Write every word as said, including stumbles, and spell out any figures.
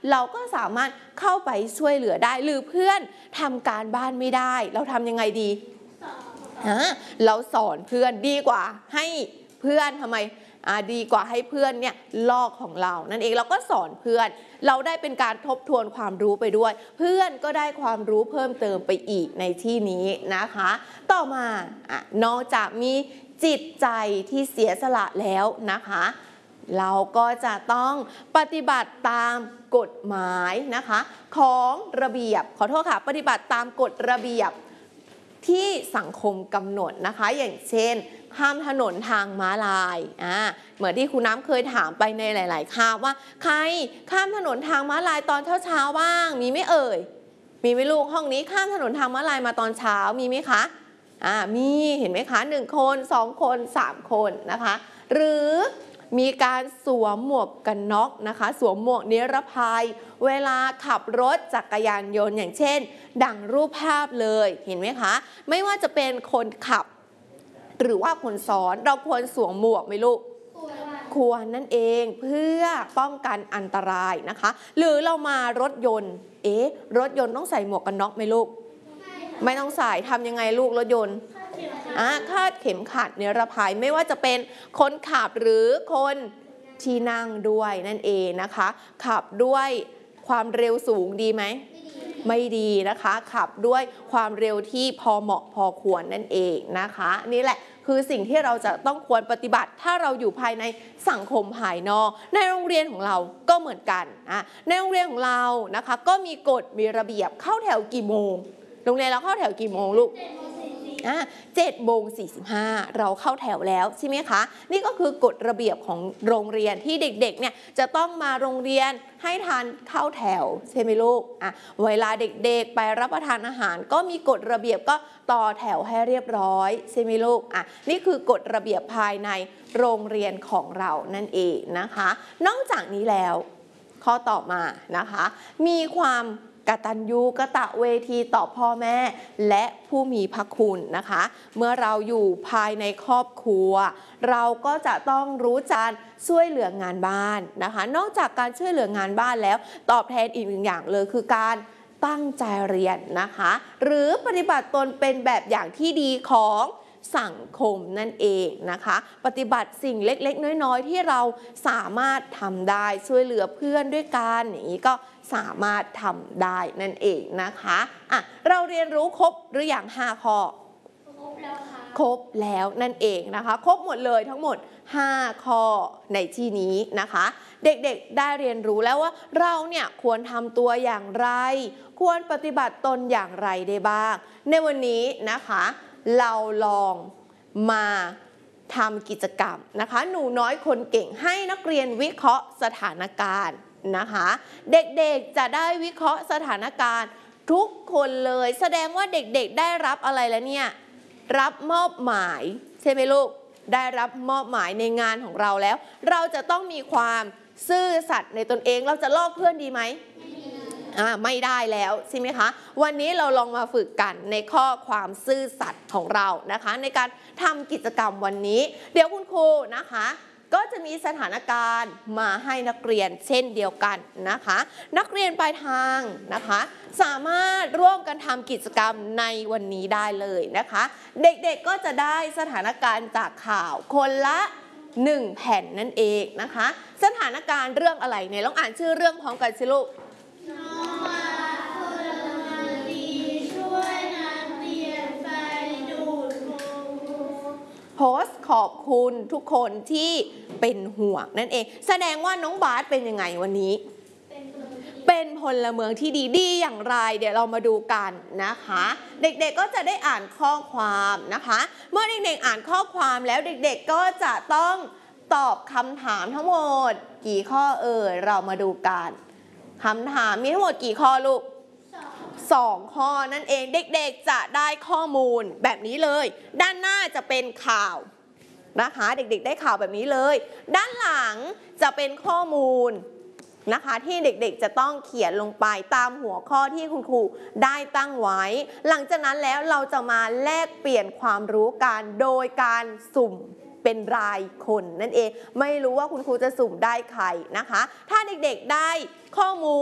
เราก็สามารถเข้าไปช่วยเหลือได้หรือเพื่อนทำการบ้านไม่ได้เราทำยังไงดีเราสอนเพื่อนดีกว่าให้เพื่อนทำไมดีกว่าให้เพื่อนเนี่ยลอกของเรานั่นเองเราก็สอนเพื่อนเราได้เป็นการทบทวนความรู้ไปด้วยเพื่อนก็ได้ความรู้เพิ่มเติมไปอีกในที่นี้นะคะต่อมาอ่ะนอกจากมีจิตใจที่เสียสละแล้วนะคะเราก็จะต้องปฏิบัติตามกฎหมายนะคะของระเบียบขอโทษค่ะปฏิบัติตามกฎระเบียบที่สังคมกำหนดนะคะอย่างเช่นข้ามถนนทางม้าลายอ่าเหมือนที่ครูน้ำเคยถามไปในหลายๆคาบว่าใครข้ามถนนทางม้าลายตอนเช้าๆบ้างมีไหมเอ่ยมีไหมลูกห้องนี้ข้ามถนนทางม้าลายมาตอนเช้ามีไหมคะอ่ามีเห็นไหมคะหนึ่งคนสองคนสามคนนะคะหรือมีการสวมหมวกกันน็อกนะคะสวมหมวกนิรภัยเวลาขับรถจักรยานยนต์อย่างเช่นดังรูปภาพเลยเห็นไหมคะไม่ว่าจะเป็นคนขับหรือว่าคนซ้อนเราควรสวมหมวกไหมลูกควรนั่นเองเพื่อป้องกันอันตรายนะคะหรือเรามารถยนต์เอ๊ะรถยนต์ต้องใส่หมวกกันน็อกไหมลูกไม่ต้องใส่ทำยังไงลูกรถยนต์อ่ะคาดเข็มขัดนิรภัยไม่ว่าจะเป็นคนขับหรือคนที่นั่งด้วยนั่นเองนะคะขับด้วยความเร็วสูงดีไหมไม่ดีนะคะขับด้วยความเร็วที่พอเหมาะพอควรนั่นเองนะคะนี่แหละคือสิ่งที่เราจะต้องควรปฏิบัติถ้าเราอยู่ภายในสังคมภายนอกในโรงเรียนของเราก็เหมือนกันอ่ะในโรงเรียนของเรานะคะก็มีกฎมีระเบียบเข้าแถวกี่โมงโรงเรียนเราเข้าแถวกี่โมงลูกอ่ะเจ็ดโมงสี่สิบห้าเราเข้าแถวแล้วใช่ไหมคะนี่ก็คือกฎระเบียบของโรงเรียนที่เด็กๆเนี่ยจะต้องมาโรงเรียนให้ทานเข้าแถวใช่ไหมลูกอ่ะเวลาเด็กๆไปรับประทานอาหารก็มีกฎระเบียบก็ต่อแถวให้เรียบร้อยใช่ไหมลูกอ่ะนี่คือกฎระเบียบภายในโรงเรียนของเรานั่นเองนะคะนอกจากนี้แล้วข้อต่อมานะคะมีความกตัญญูกตเวทีต่อพ่อแม่และผู้มีพระคุณนะคะเมื่อเราอยู่ภายในครอบครัวเราก็จะต้องรู้จักช่วยเหลืองานบ้านนะคะนอกจากการช่วยเหลืองานบ้านแล้วตอบแทนอีกหนึ่งอย่างเลยคือการตั้งใจเรียนนะคะหรือปฏิบัติตนเป็นแบบอย่างที่ดีของสังคมนั่นเองนะคะปฏิบัติสิ่งเล็กๆน้อยๆที่เราสามารถทำได้ช่วยเหลือเพื่อนด้วยกันอย่างนี้ก็สามารถทำได้นั่นเองนะคะอ่ะเราเรียนรู้ครบหรืออย่างห้าข้อครบแล้วค่ะครบแล้วนั่นเองนะคะครบหมดเลยทั้งหมดห้าข้อในที่นี้นะคะเด็กๆได้เรียนรู้แล้วว่าเราเนี่ยควรทำตัวอย่างไรควรปฏิบัติตนอย่างไรได้บ้างในวันนี้นะคะเราลองมาทำกิจกรรมนะคะหนูน้อยคนเก่งให้นักเรียนวิเคราะห์สถานการณ์นะคะเด็กๆจะได้วิเคราะห์สถานการณ์ทุกคนเลยแสดงว่าเด็กๆได้รับอะไรแล้วเนี่ยรับมอบหมายใช่ไหมลูกได้รับมอบหมายในงานของเราแล้วเราจะต้องมีความซื่อสัตย์ในตนเองเราจะลอกเพื่อนดีไหมอ่าไม่ได้แล้วใช่ไหมคะวันนี้เราลองมาฝึกกันในข้อความซื่อสัตย์ของเรานะคะในการทำกิจกรรมวันนี้เดี๋ยวคุณครูนะคะก็จะมีสถานการณ์มาให้นักเรียนเช่นเดียวกันนะคะนักเรียนปลายทางนะคะสามารถร่วมกันทำกิจกรรมในวันนี้ได้เลยนะคะเด็กๆก็จะได้สถานการณ์จากข่าวคนละหนึ่งแผ่นนั่นเองนะคะสถานการณ์เรื่องอะไรเนี่ยลองอ่านชื่อเรื่องพร้อมกันสิลูกโพสต์ขอบคุณทุกคนที่เป็นห่วงนั่นเองแสดงว่าน้องบาสเป็นยังไงวันนี้เป็นพลเมืองที่ดีดีอย่างไรเดี๋ยวเรามาดูกันนะคะเด็กๆก็จะได้อ่านข้อความนะคะเมื่อเด็กๆอ่านข้อความแล้วเด็กๆก็จะต้องตอบคำถามทั้งหมดกี่ข้อเอ่ยเรามาดูกันคำถามมีทั้งหมดกี่ข้อลูกสองข้อนั่นเองเด็กๆจะได้ข้อมูลแบบนี้เลยด้านหน้าจะเป็นข่าวนะคะเด็กๆได้ข่าวแบบนี้เลยด้านหลังจะเป็นข้อมูลนะคะที่เด็กๆจะต้องเขียนลงไปตามหัวข้อที่คุณครูได้ตั้งไว้หลังจากนั้นแล้วเราจะมาแลกเปลี่ยนความรู้กันโดยการสุ่มเป็นรายคนนั่นเองไม่รู้ว่าคุณครูจะสุ่มได้ใครนะคะถ้าเด็กๆได้ข้อมูล